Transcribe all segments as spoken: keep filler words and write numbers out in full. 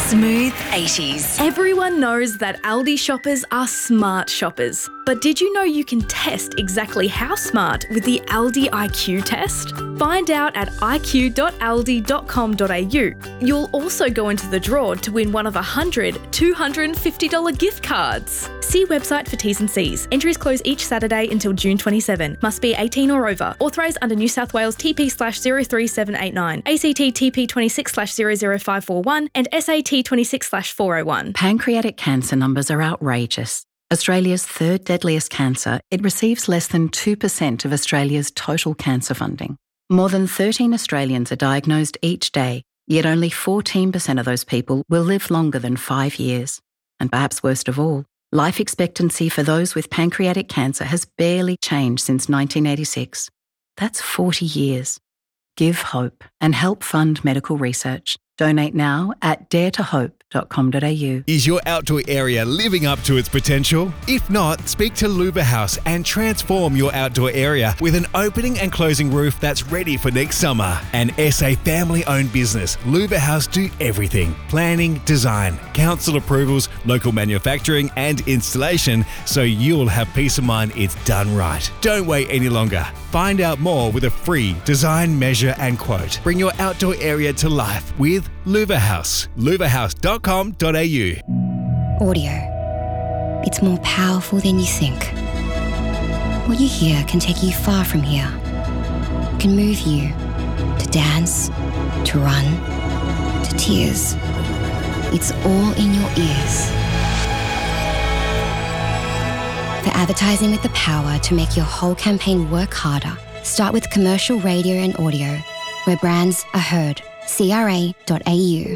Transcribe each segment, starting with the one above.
Smooth eighties. Everyone knows that Aldi shoppers are smart shoppers. But did you know you can test exactly how smart with the Aldi I Q test? Find out at i q dot aldi dot com dot a u. You'll also go into the draw to win one of one hundred two hundred fifty dollars gift cards. See website for T's and C's. Entries close each Saturday until June twenty-seventh. Must be eighteen or over. Authorised under New South Wales T P slash zero three seven eight nine, A C T T P twenty-six slash zero zero five four one and S A T twenty-six slash four oh one. Pancreatic cancer numbers are outrageous. Australia's third deadliest cancer, it receives less than two percent of Australia's total cancer funding. More than thirteen Australians are diagnosed each day, yet only fourteen percent of those people will live longer than five years. And perhaps worst of all, life expectancy for those with pancreatic cancer has barely changed since nineteen eighty-six. That's forty years. Give hope and help fund medical research. Donate now at dare to hope dot com dot a u. Is your outdoor area living up to its potential? If not, speak to Luba House and transform your outdoor area with an opening and closing roof that's ready for next summer. An S A family-owned business, Luba House do everything. Planning, design, council approvals, local manufacturing and installation, so you'll have peace of mind it's done right. Don't wait any longer. Find out more with a free design, measure and quote. Bring your outdoor area to life with Luba House. luba house dot com dot a u. Audio. It's more powerful than you think. What you hear can take you far from here. It can move you to dance, to run, to tears. It's all in your ears. For advertising with the power to make your whole campaign work harder, start with commercial radio and audio, where brands are heard. C R A dot A U.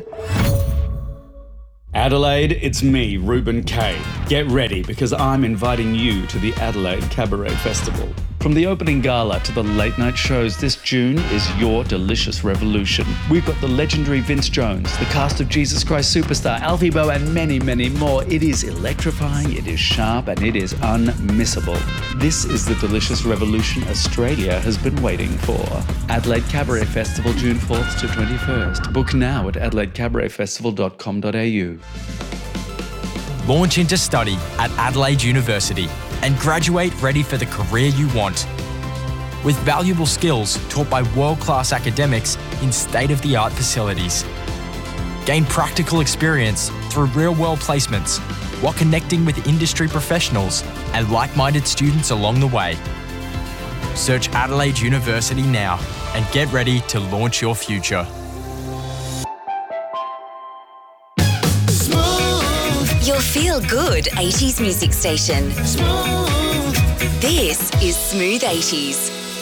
Adelaide, it's me, Ruben Kay. Get ready because I'm inviting you to the Adelaide Cabaret Festival. From the opening gala to the late night shows, this June is your delicious revolution. We've got the legendary Vince Jones, the cast of Jesus Christ Superstar, Alfie Boe and many, many more. It is electrifying, it is sharp and it is unmissable. This is the delicious revolution Australia has been waiting for. Adelaide Cabaret Festival, June fourth to twenty-first. Book now at adelaide cabaret festival dot com dot a u. Launch into study at Adelaide University and graduate ready for the career you want. With valuable skills taught by world-class academics in state-of-the-art facilities. Gain practical experience through real-world placements while connecting with industry professionals and like-minded students along the way. Search Adelaide University now and get ready to launch your future. Your feel-good eighties music station. Smooth. This is Smooth eighties.